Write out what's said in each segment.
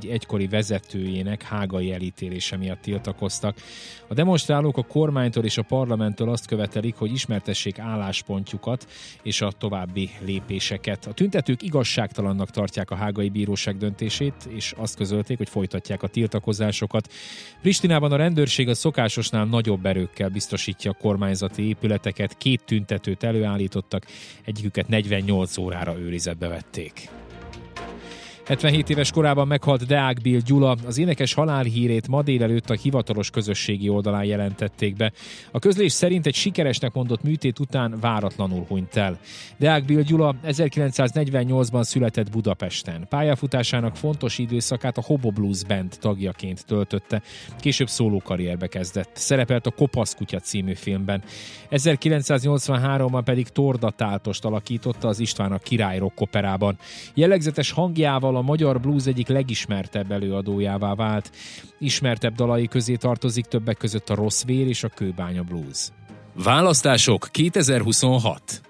ügy egykori vezetőjének hágai elítélése miatt tiltakoztak. A demonstrálók a kormánytól és a parlamenttől azt követelik, hogy ismertessék álláspontjukat és a további lépéseket. A tüntetők igazságtalannak tartják a hágai bíróság döntését, és azt közölték, hogy folytatják a tiltakozásokat. Pristinában a rendőrség a szokásosnál nagyobb erőkkel biztosítja a kormányzati épületeket, 2 tüntetőt előállítottak, egyiküket 48 órára őrizetbe vették. 77 éves korában meghalt Deák Bill Gyula, az énekes halálhírét ma délelőtt a hivatalos közösségi oldalán jelentették be. A közlés szerint egy sikeresnek mondott műtét után váratlanul hunyt el. Deák Bill Gyula 1948-ban született Budapesten. Pályafutásának fontos időszakát a Hobo Blues Band tagjaként töltötte. Később szólókarrierbe kezdett. Szerepelt a Kopasz kutya című filmben. 1983-ban pedig Torda Táltost alakította az István a Király rock operában. Jellegzetes hangjával a magyar blues egyik legismertebb előadójává vált. Ismertebb dalai közé tartozik többek között a Rossz vér és a Kőbánya blues. Választások 2026.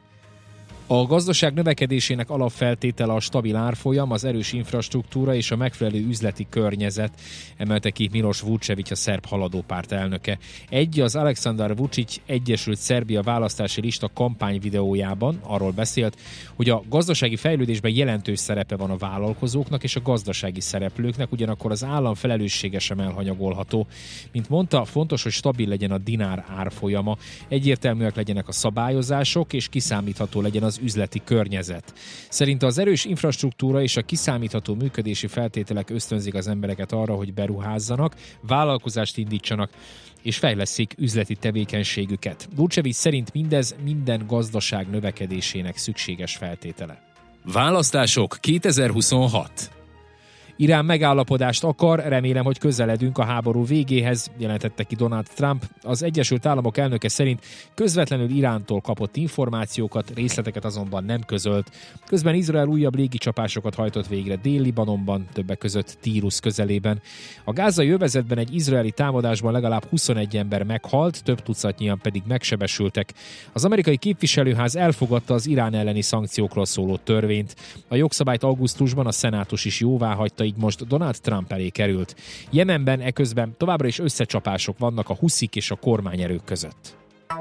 A gazdaság növekedésének alapfeltétele a stabil árfolyam, az erős infrastruktúra és a megfelelő üzleti környezet, emelte ki Miloš Vučević, a szerb haladópárt elnöke. Az Aleksandar Vučić Egyesült Szerbia választási lista kampányvideójában arról beszélt, hogy a gazdasági fejlődésben jelentős szerepe van a vállalkozóknak és a gazdasági szereplőknek, ugyanakkor az állam felelőssége sem elhanyagolható. Mint mondta, fontos, hogy stabil legyen a dinár árfolyama, egyértelműek legyenek a szabályozások és kiszámítható legyen az üzleti környezet. Szerinte az erős infrastruktúra és a kiszámítható működési feltételek ösztönzik az embereket arra, hogy beruházzanak, vállalkozást indítsanak és fejlesszék üzleti tevékenységüket. Vučević szerint mindez minden gazdaság növekedésének szükséges feltétele. Választások 2026. Irán megállapodást akar, remélem, hogy közeledünk a háború végéhez, jelentette ki Donald Trump. Az Egyesült Államok elnöke szerint közvetlenül Irántól kapott információkat, részleteket azonban nem közölt. Közben Izrael újabb légicsapásokat hajtott végre Dél-Libanonban, többek között Tírus közelében. A gázai övezetben egy izraeli támadásban legalább 21 ember meghalt, több tucatnyian pedig megsebesültek. Az amerikai képviselőház elfogadta az Irán elleni szankciókról szóló törvényt. A jogszabályt augusztusban a szenátus is jóváhagyta, így most Donald Trump elé került. Jemenben eközben továbbra is összecsapások vannak a huszik és a kormányerők között.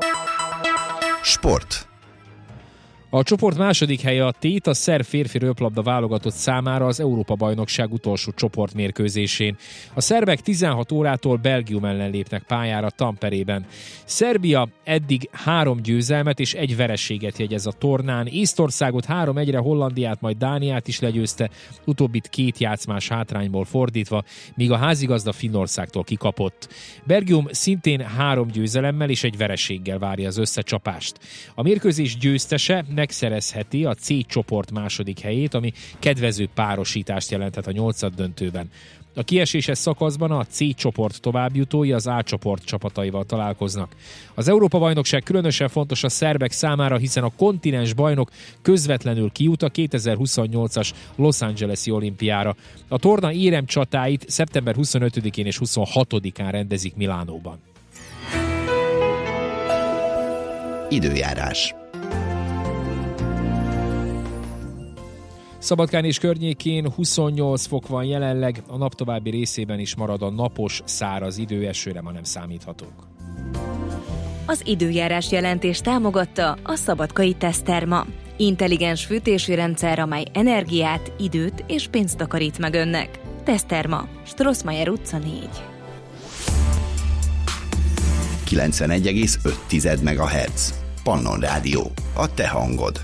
Sport. A csoport második helye a tét a szerb férfi röplabda válogatott számára az Európa-bajnokság utolsó csoportmérkőzésén. A szerbek 16 órától Belgium ellen lépnek pályára Tamperében. Szerbia eddig 3 győzelmet és 1 vereséget jegyez a tornán. Észtországot 3-1-re, Hollandiát, majd Dániát is legyőzte, utóbbit 2 játszmás hátrányból fordítva, míg a házigazda Finnországtól kikapott. Belgium szintén 3 győzelemmel és 1 vereséggel várja az összecsapást. A mérkőzés győztese megszerezheti a C csoport második helyét, ami kedvező párosítást jelenthet a 8-döntőben. A kieséses szakaszban a C csoport továbbjutói az A csoport csapataival találkoznak. Az Európa-bajnokság különösen fontos a szerbek számára, hiszen a kontinens bajnok közvetlenül kijut a 2028-as Los Angeles-i olimpiára. A torna érem csatáit szeptember 25-én és 26-án rendezik Milánóban. Időjárás. Szabadkán és környékén 28 fok van jelenleg, a nap további részében is marad a napos, száraz idő, esőre ma nem számíthatók. Az időjárás jelentés támogatta a Szabadkai Teszterma. Intelligens fűtési rendszer, amely energiát, időt és pénzt takarít meg önnek. Teszterma, Strossmayer utca 4. 91,5 MHz. Pannon Rádió. A te hangod.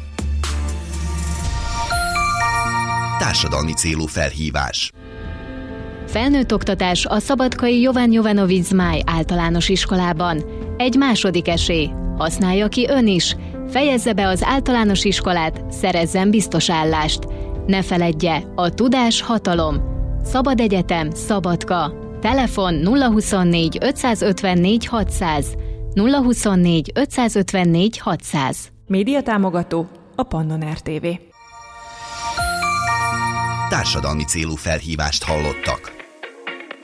Társadalmi célú felhívás. Felnőtt oktatás a Szabadkai Jovan Jovanović Zmaj általános iskolában. Egy második esély. Használja ki ön is. Fejezze be az általános iskolát, szerezzen biztos állást. Ne feledje, a tudás hatalom. Szabad Egyetem, Szabadka. Telefon 024 554 600. 024 554 600. Média támogató a Pannon RTV. Társadalmi célú felhívást hallottak.